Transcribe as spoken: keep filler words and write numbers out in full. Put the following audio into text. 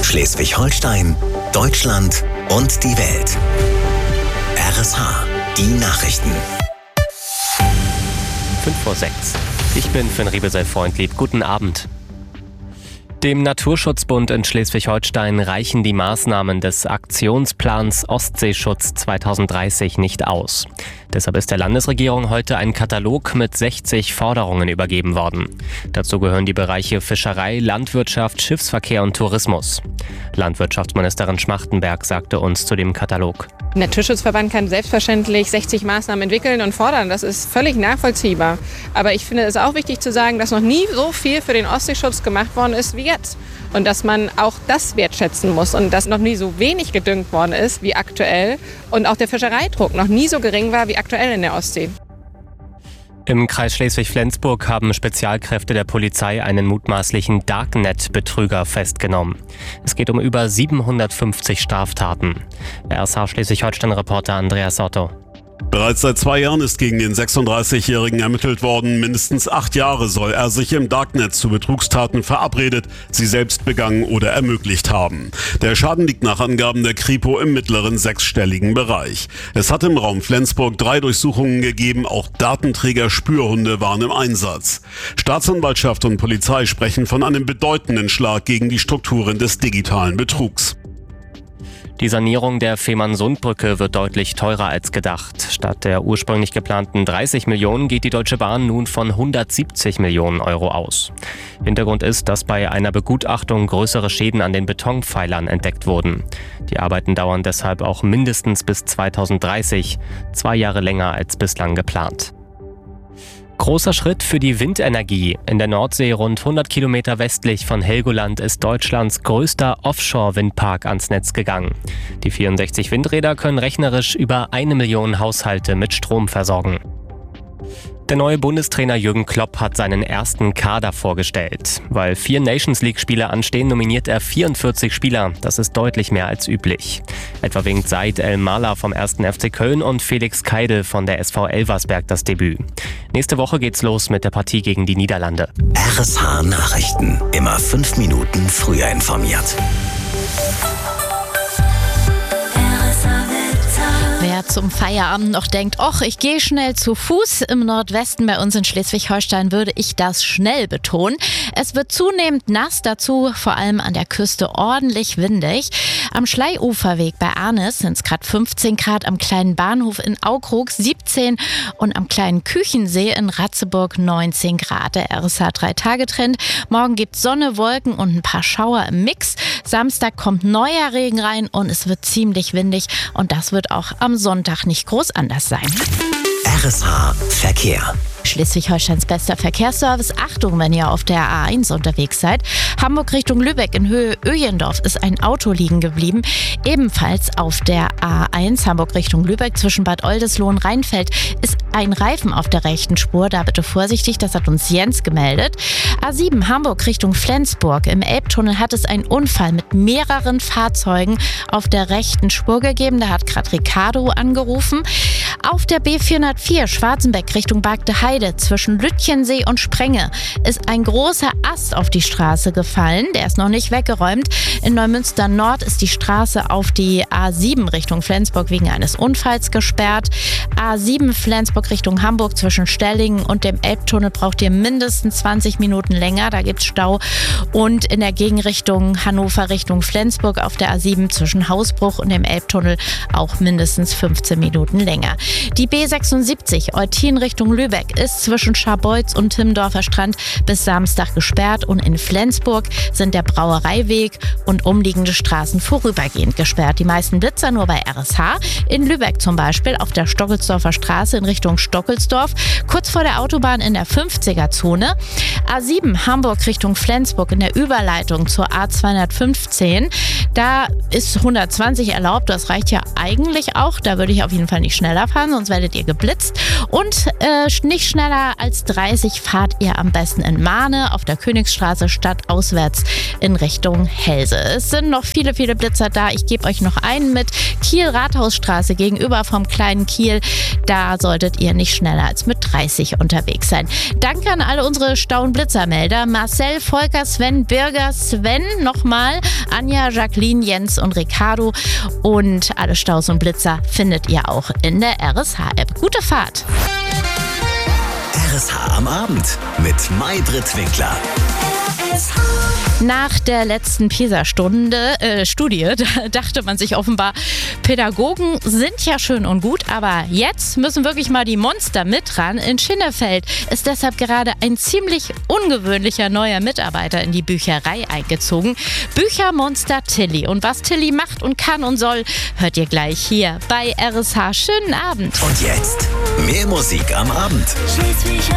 Schleswig-Holstein, Deutschland und die Welt. R S H, die Nachrichten. fünf vor sechs. Ich bin Finn Riebesell-Freundlieb. Guten Abend. Dem Naturschutzbund in Schleswig-Holstein reichen die Maßnahmen des Aktionsplans Ostseeschutz zwanzig dreißig nicht aus. Deshalb ist der Landesregierung heute ein Katalog mit sechzig Forderungen übergeben worden. Dazu gehören die Bereiche Fischerei, Landwirtschaft, Schiffsverkehr und Tourismus. Landwirtschaftsministerin Schmachtenberg sagte uns zu dem Katalog: Der Naturschutzverband kann selbstverständlich sechzig Maßnahmen entwickeln und fordern. Das ist völlig nachvollziehbar. Aber ich finde es auch wichtig zu sagen, dass noch nie so viel für den Ostseeschutz gemacht worden ist wie jetzt. Und dass man auch das wertschätzen muss und dass noch nie so wenig gedüngt worden ist wie aktuell. Und auch der Fischereidruck noch nie so gering war wie aktuell in der Ostsee. Im Kreis Schleswig-Flensburg haben Spezialkräfte der Polizei einen mutmaßlichen Darknet-Betrüger festgenommen. Es geht um über siebenhundertfünfzig Straftaten. R S H Schleswig-Holstein-Reporter Andreas Otto. Bereits seit zwei Jahren ist gegen den sechsunddreißigjährigen ermittelt worden. Mindestens acht Jahre soll er sich im Darknet zu Betrugstaten verabredet, sie selbst begangen oder ermöglicht haben. Der Schaden liegt nach Angaben der Kripo im mittleren sechsstelligen Bereich. Es hat im Raum Flensburg drei Durchsuchungen gegeben, auch Datenträger-Spürhunde waren im Einsatz. Staatsanwaltschaft und Polizei sprechen von einem bedeutenden Schlag gegen die Strukturen des digitalen Betrugs. Die Sanierung der Fehmarnsundbrücke wird deutlich teurer als gedacht. Statt der ursprünglich geplanten dreißig Millionen geht die Deutsche Bahn nun von hundertsiebzig Millionen Euro aus. Hintergrund ist, dass bei einer Begutachtung größere Schäden an den Betonpfeilern entdeckt wurden. Die Arbeiten dauern deshalb auch mindestens bis zweitausenddreißig, zwei Jahre länger als bislang geplant. Großer Schritt für die Windenergie. In der Nordsee, rund hundert Kilometer westlich von Helgoland, ist Deutschlands größter Offshore-Windpark ans Netz gegangen. Die vierundsechzig Windräder können rechnerisch über eine Million Haushalte mit Strom versorgen. Der neue Bundestrainer Jürgen Klopp hat seinen ersten Kader vorgestellt. Weil vier Nations-League-Spiele anstehen, nominiert er vierundvierzig Spieler. Das ist deutlich mehr als üblich. Etwa winkt Said El-Mala vom ersten F C Köln und Felix Keidel von der S V Elversberg das Debüt. Nächste Woche geht's los mit der Partie gegen die Niederlande. R S H Nachrichten. Immer fünf Minuten früher informiert. Wer zum Feierabend noch denkt, och, ich gehe schnell zu Fuß im Nordwesten bei uns in Schleswig-Holstein, würde ich das schnell betonen. Es wird zunehmend nass, dazu vor allem an der Küste ordentlich windig. Am Schleiuferweg bei Arnis sind es gerade fünfzehn Grad, am kleinen Bahnhof in Aukrug siebzehn und am kleinen Küchensee in Ratzeburg neunzehn Grad. Der R S H drei Tage Trend. Morgen gibt es Sonne, Wolken und ein paar Schauer im Mix. Samstag kommt neuer Regen rein und es wird ziemlich windig und das wird auch am Sonntag nicht groß anders sein. R S H Verkehr. Schleswig-Holsteins bester Verkehrsservice. Achtung, wenn ihr auf der A eins unterwegs seid. Hamburg Richtung Lübeck in Höhe Öjendorf ist ein Auto liegen geblieben. Ebenfalls auf der A eins Hamburg Richtung Lübeck zwischen Bad Oldesloe und Rheinfeld ist ein Reifen auf der rechten Spur. Da bitte vorsichtig, das hat uns Jens gemeldet. A sieben Hamburg Richtung Flensburg. Im Elbtunnel hat es einen Unfall mit mehreren Fahrzeugen auf der rechten Spur gegeben. Da hat gerade Ricardo angerufen. Auf der B vierhundertvier Schwarzenbeck Richtung Bargte Heide zwischen Lütchensee und Sprenge ist ein großer Ast auf die Straße gefallen. Der ist noch nicht weggeräumt. In Neumünster Nord ist die Straße auf die A sieben Richtung Flensburg wegen eines Unfalls gesperrt. A sieben Flensburg Richtung Hamburg zwischen Stellingen und dem Elbtunnel braucht ihr mindestens zwanzig Minuten länger. Da gibt es Stau. Und in der Gegenrichtung Hannover Richtung Flensburg auf der A sieben zwischen Hausbruch und dem Elbtunnel auch mindestens fünfzehn Minuten länger. Die B sechsundsiebzig Eutin Richtung Lübeck ist zwischen Scharbeutz und Timmendorfer Strand bis Samstag gesperrt und in Flensburg sind der Brauereiweg und umliegende Straßen vorübergehend gesperrt. Die meisten Blitzer nur bei R S H. In Lübeck zum Beispiel auf der Stockelsdorfer Straße in Richtung Stockelsdorf, kurz vor der Autobahn in der fünfziger-Zone. A sieben Hamburg Richtung Flensburg in der Überleitung zur A zweihundertfünfzehn. Da ist hundertzwanzig erlaubt, das reicht ja eigentlich auch. Da würde ich auf jeden Fall nicht schneller fahren, sonst werdet ihr geblitzt. Und äh, nicht schneller als dreißig fahrt ihr am besten in Mahne auf der Königsstraße stadtauswärts in Richtung Helse. Es sind noch viele, viele Blitzer da. Ich gebe euch noch einen mit. Kiel-Rathausstraße gegenüber vom kleinen Kiel. Da solltet ihr nicht schneller als mit dreißig unterwegs sein. Danke an alle unsere Stau- und Blitzermelder. Marcel, Volker, Sven, Birger, Sven nochmal, Anja, Jacqueline, Jens und Ricardo. Und alle Staus und Blitzer findet ihr auch in der R S H-App. Gute Fahrt! R S H am Abend mit Maybrit Winkler. Nach der letzten PISA-Stunde, äh, Studie, da dachte man sich offenbar, Pädagogen sind ja schön und gut, aber jetzt müssen wirklich mal die Monster mit ran. In Schinnefeld ist deshalb gerade ein ziemlich ungewöhnlicher neuer Mitarbeiter in die Bücherei eingezogen. Büchermonster Tilly. Und was Tilly macht und kann und soll, hört ihr gleich hier bei R S H. Schönen Abend. Und jetzt mehr Musik am Abend.